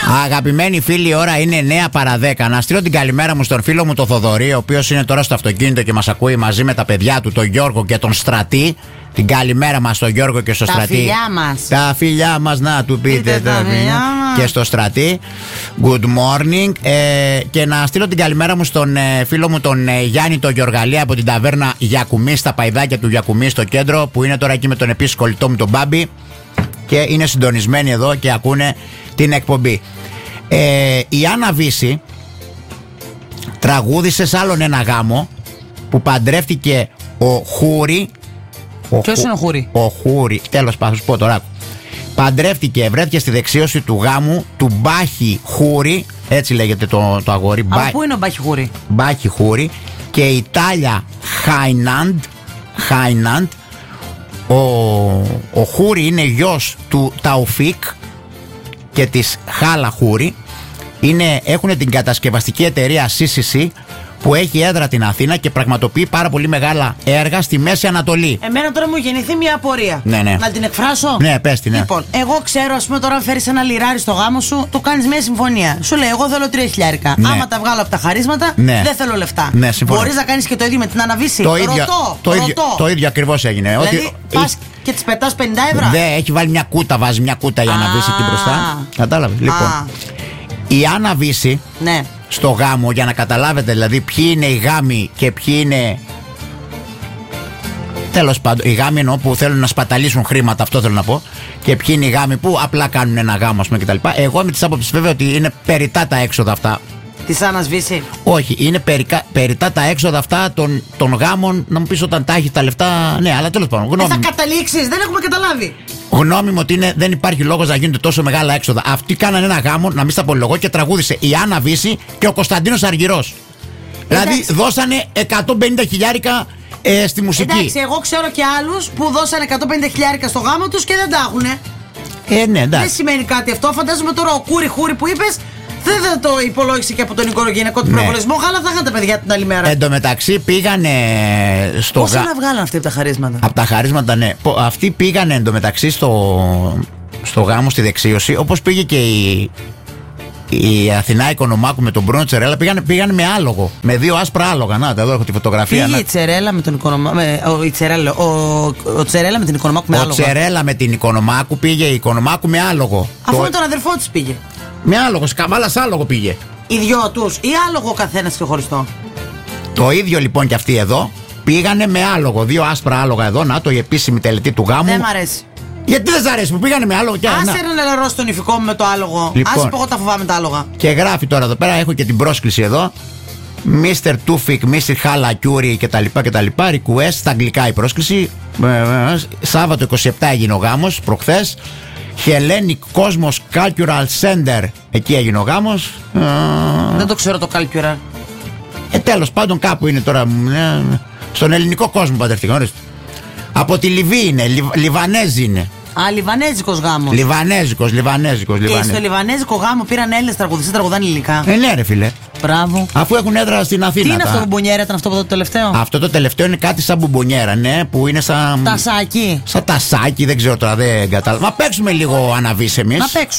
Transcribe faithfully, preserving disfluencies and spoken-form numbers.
Αγαπημένοι φίλοι, η ώρα είναι εννιά παρά δέκα. Να στείλω την καλημέρα μου στον φίλο μου τον Θοδωρή, ο οποίος είναι τώρα στο αυτοκίνητο και μας ακούει μαζί με τα παιδιά του, τον Γιώργο και τον Στρατή. Την καλημέρα μας στον Γιώργο και στο τα Στρατή. Τα φιλιά μας. Τα φιλιά μας, να του πείτε. Πείτε τα φιλιά μας. Και στο Στρατή. Good morning. Ε, και να στείλω την καλημέρα μου στον ε, φίλο μου τον ε, Γιάννη τον Γιοργαλή από την ταβέρνα Γιακουμή, στα παϊδάκια του Γιακουμή στο κέντρο, που είναι τώρα εκεί με τον επίσης κολλητό μου τον Μπάμπη. Και είναι συντονισμένοι εδώ και ακούνε την εκπομπή. Ε, η Άννα Βύση τραγούδισε σε άλλον ένα γάμο που παντρεύτηκε ο Χούρι. Ποιος είναι ο Χούρι? Ο Χούρι, τέλος πάντων, σου πω τώρα. Παντρεύτηκε, βρέθηκε στη δεξίωση του γάμου του Μπάχη Χούρι, έτσι λέγεται το, το αγόρι. Από Μπα... πού είναι ο Μπάχη Χούρι? Μπάχη Χούρι. Και η Τάλια Χάιναντ. Χάιναντ. Ο, ο Χούρι είναι γιος του Ταουφίκ και της Χάλα Χούρι. Είναι, έχουν την κατασκευαστική εταιρεία σι σι σι που έχει έδρα την Αθήνα και πραγματοποιεί πάρα πολύ μεγάλα έργα στη Μέση Ανατολή. Εμένα τώρα μου γεννηθεί μια απορία. Ναι, ναι. Να την εκφράσω. Ναι, πες την. Ναι. Λοιπόν, εγώ ξέρω, ας πούμε, τώρα αν φέρεις ένα λιράρι στο γάμο σου, το κάνεις μια συμφωνία. Σου λέει, εγώ θέλω τρία χιλιάρικα. Ναι. Άμα τα βγάλω από τα χαρίσματα, ναι, δεν θέλω λεφτά. Ναι, μπορείς να κάνεις και το ίδιο με την Άννα Βύση? Το ίδιο, ρωτώ, το, ρωτώ. ίδιο, το ίδιο ακριβώς έγινε. Δηλαδή, ότι πας και τις πετάς πενήντα ευρώ. Δεν, έχει βάλει μια κούτα, βάζει μια κούτα για να Βύση εκεί μπροστά. Κατάλαβε. Λοιπόν, η Άννα Βύση. Ναι. Στο γάμο, για να καταλάβετε δηλαδή ποιοι είναι οι γάμοι και ποιοι είναι. Τέλος πάντων, οι γάμοι εννοώ που θέλουν να σπαταλίσουν χρήματα, αυτό θέλω να πω. Και ποιοι είναι οι γάμοι που απλά κάνουν ένα γάμο, ας πούμε, κτλ. Εγώ είμαι της άποψης βέβαια ότι είναι περιτά τα έξοδα αυτά. Της Άννας Βύση. Όχι, είναι περικα, περιτά τα έξοδα αυτά των, των γάμων. Να μου πεις όταν τα έχει τα λεφτά. Ναι, αλλά τέλος πάντων. Γνώμη... Ε, θα καταλήξεις, δεν έχουμε καταλάβει. Γνώμη μου ότι είναι, δεν υπάρχει λόγος να γίνονται τόσο μεγάλα έξοδα. Αυτοί κάνανε ένα γάμο, να μην στα πολυλογώ, και τραγούδισε η Άννα Βύση και ο Κωνσταντίνος Αργυρός. Δηλαδή δώσανε εκατόν πενήντα χιλιάρικα ε, στη μουσική. Εντάξει, εγώ ξέρω και άλλους που δώσανε εκατόν πενήντα χιλιάρικα στο γάμο τους και δεν τα έχουνε. Ε, ναι, εντάξει. Δεν σημαίνει κάτι αυτό. Φαντάζομαι τώρα ο Κούρι Χούρι που είπες δεν, δεν το υπολόγισε και από τον οικογενειακό του ναι. προβολισμό. Γάλα θα είχαν τα παιδιά την άλλη μέρα. Εν τω μεταξύ πήγανε στο. Πόσα να βγάλαν αυτοί από τα χαρίσματα? Από τα χαρίσματα, ναι. Αυτοί πήγανε εν τω μεταξύ στο, στο γάμο, στη δεξίωση, όπως πήγε και η, η Αθηνά Οικονομάκου με τον Μπρούνο Τσερέλα. Πήγανε, πήγανε με άλογο. Με δύο άσπρα άλογα. Να, εδώ έχω τη φωτογραφία. Πήγε να... η Τσερέλα με τον Οικονομάκου. Ο, η Τσερέλα, ο, ο Τσερέλα με την Οικονομάκου με ο άλογο. Ο Τσερέλα με την Οικονομάκου πήγε, η Οικονομάκου με άλογο. Αφού το... με τον αδερφό της πήγε. Με άλογο, σκαβάλας άλογο πήγε. Οι δυο τους ή άλογο ο καθένας ξεχωριστό? Το ίδιο λοιπόν και αυτοί εδώ πήγανε με άλογο. Δύο άσπρα άλογα εδώ. Να το, η επίσημη τελετή του γάμου. Δεν μ' αρέσει. Γιατί δεν σ' αρέσει που πήγανε με άλογο? Άσε ένα νερό στον ηφικό μου με το άλογο. Λοιπόν, άσε πω εγώ τα φοβάμαι τα άλογα. Και γράφει τώρα εδώ πέρα, έχω και την πρόσκληση εδώ. μίστερ Τούφικ, μίστερ Χάλα Κιούρι κτλ. κτλ. Request στα αγγλικά η πρόσκληση. Σάββατο είκοσι επτά έγινε ο γάμος, προχθές. Hellenic Cosmos Cultural Center. Εκεί έγινε ο γάμος. Δεν το ξέρω το Cultural. Ε, τέλος πάντων κάπου είναι τώρα. Στον ελληνικό κόσμο παντρευτήκαν. Από τη Λιβύη είναι, Λιβ, Λιβανέζη είναι. Α, Λιβανέζικος γάμος. Λιβανέζικος, Λιβανέζικος. Και Λιβανέζικος. στο Λιβανέζικο γάμο πήραν Έλληνες τραγουδιστές, τραγουδάνε ελληνικά. Ε, ναι, ρε φίλε. Μπράβο. Αφού έχουν έδρα στην Αθήνα. Τι είναι τα... αυτό, μπουμπονιέρα, ήταν αυτό το τελευταίο? Αυτό το τελευταίο είναι κάτι σαν μπουμπονιέρα, ναι, που είναι σαν. Τασάκι. Σαν τασάκι, δεν ξέρω τώρα, δεν κατάλαβα. Να παίξουμε λίγο Άννα Βύση εμείς. Να παίξουμε.